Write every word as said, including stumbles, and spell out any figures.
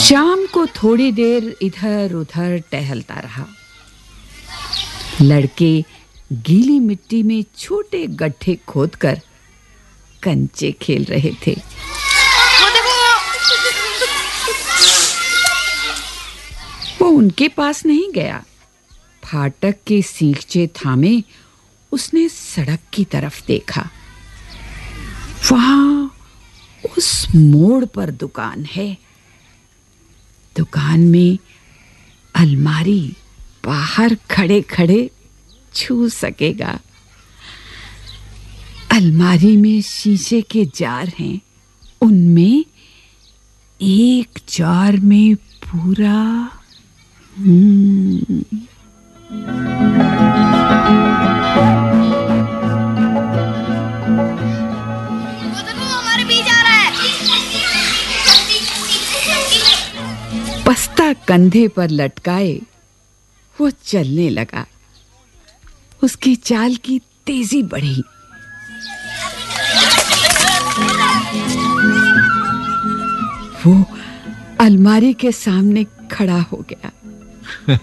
शाम को थोड़ी देर इधर उधर टहलता रहा। लड़के गीली मिट्टी में छोटे गड्ढे खोदकर कंचे खेल रहे थे। वो उनके पास नहीं गया। फाटक के सींगचे थामे उसने सड़क की तरफ देखा। वहां उस मोड़ पर दुकान है। दुकान में अलमारी बाहर खड़े खड़े छू सकेगा। अलमारी में शीशे के जार हैं। उनमें एक जार में पूरा हम्म बस्ता कंधे पर लटकाए वो चलने लगा। उसकी चाल की तेजी बढ़ी। वो अलमारी के सामने खड़ा हो गया।